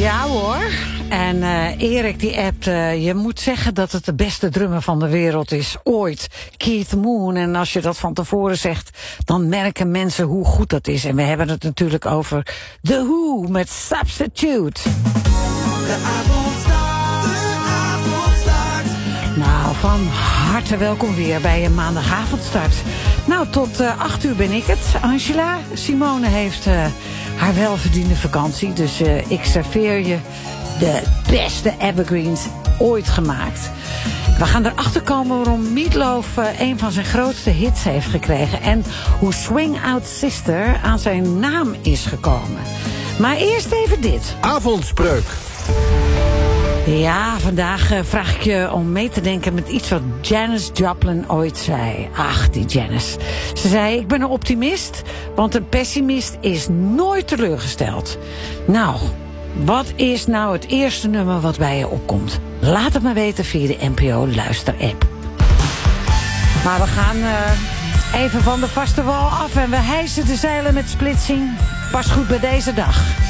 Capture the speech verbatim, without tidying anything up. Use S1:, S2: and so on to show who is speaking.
S1: Ja hoor. En uh, Erik die appt, uh, je moet zeggen dat het de beste drummer van de wereld is ooit. Keith Moon. En als je dat van tevoren zegt, dan merken mensen hoe goed dat is. En we hebben het natuurlijk over The Who met Substitute. De avond start, de avond start. Nou, van harte welkom weer bij een maandagavondstart. Nou, tot uh, acht uur ben ik het, Angela. Simone heeft uh, haar welverdiende vakantie. Dus uh, ik serveer je de beste evergreens ooit gemaakt. We gaan erachter komen waarom Meatloaf uh, een van zijn grootste hits heeft gekregen. En hoe Swing Out Sister aan zijn naam is gekomen. Maar eerst even dit.
S2: Avondspreuk.
S1: Ja, vandaag uh, vraag ik je om mee te denken met iets wat Janis Joplin ooit zei. Ach, die Janis. Ze zei, ik ben een optimist, want een pessimist is nooit teleurgesteld. Nou, wat is nou het eerste nummer wat bij je opkomt? Laat het me weten via de N P O Luister-app. Maar we gaan uh, even van de vaste wal af en we hijsen de zeilen met splitsing. Pas goed bij deze dag.